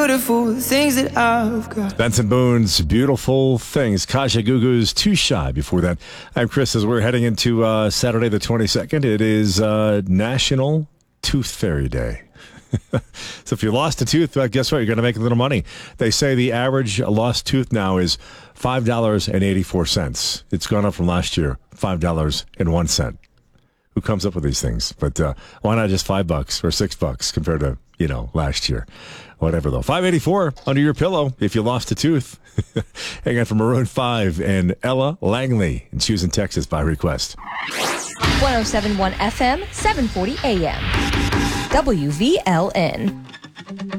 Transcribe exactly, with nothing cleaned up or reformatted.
Beautiful things that I've got. Benson Boone's Beautiful Things. Kaja Gugu's Too Shy before that. I'm Chris. As we're heading into uh, Saturday the twenty-second, it is uh, National Tooth Fairy Day. So if you lost a tooth, uh, guess what? You're going to make a little money. They say the average lost tooth now is five dollars and eighty-four cents. It's gone up from last year, five dollars and one cent. Who comes up with these things? But uh, why not just five bucks or six bucks compared to, you know, last year? Whatever, though. five eighty-four under your pillow if you lost a tooth. Hang on for Maroon five and Ella Langley in Houston, Texas by request. one oh seven point one F M, seven forty A M. W V L N.